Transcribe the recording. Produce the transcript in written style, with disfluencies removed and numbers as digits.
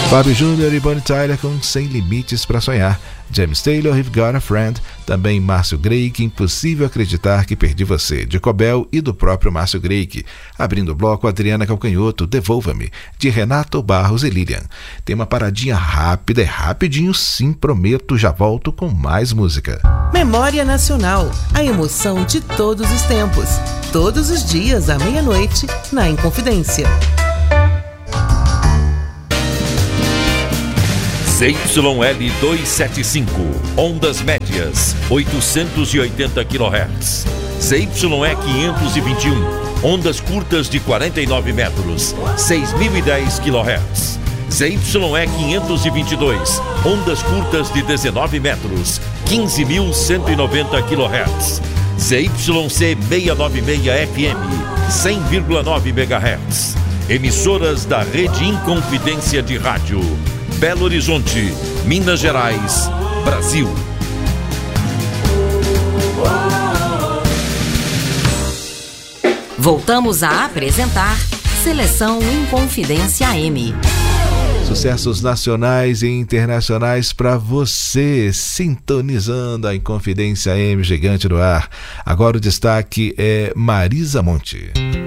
Fábio Júnior e Bonnie Tyler com Sem Limites para Sonhar. James Taylor, You've Got a Friend. Também Márcio Greik, Impossível Acreditar que Perdi Você, de Cobel e do próprio Márcio Greik. Abrindo o bloco, Adriana Calcanhoto, Devolva-me, de Renato Barros e Lilian. Tem uma paradinha rápida, é rapidinho, sim, prometo, já volto com mais música. Memória Nacional, a emoção de todos os tempos. Todos os dias, à meia-noite, na Inconfidência. ZYL 275, ondas médias, 880 kHz. ZYE 521, ondas curtas de 49 metros, 6.010 kHz. ZYE 522, ondas curtas de 19 metros, 15.190 kHz. ZYC 696 FM, 100,9 MHz. Emissoras da Rede Inconfidência de Rádio. Belo Horizonte, Minas Gerais, Brasil. Voltamos a apresentar Seleção Inconfidência AM. Sucessos nacionais e internacionais para você, sintonizando a Inconfidência AM gigante do ar. Agora o destaque é Marisa Monte.